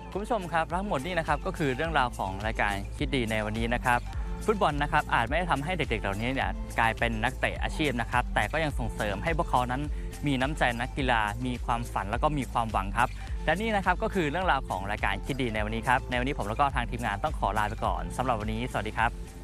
คุณผู้ชมครับทั้งหมดนี่นะครับก็คือเรื่องราวของรายการคิดดีในวันนี้นะครับฟุตบอลนะครับอาจไม่ได้ทำให้เด็กๆเหล่านี้เนี่ยกลายเป็นนักเตะอาชีพนะครับแต่ก็ยังส่งเสริมให้พวกเขานั้นมีน้ำใจนักกีฬามีความฝันแล้วก็มีความหวังครับและนี่นะครับก็คือเรื่องราวของรายการคิดดีในวันนี้ครับในวันนี้ผมแล้วก็ทางทีมงานต้องขอลาไปก่อนสำหรับวันนี้สวัสดีครับ